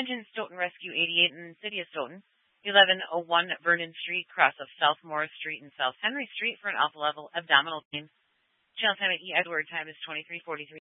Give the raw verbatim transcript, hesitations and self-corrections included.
Engine Stoughton Rescue eighty-eight in the city of Stoughton. eleven oh one Vernon Street, cross of South Morris Street and South Henry Street for an alpha level abdominal pain. Channel time at E. Edward, time is twenty-three forty-three.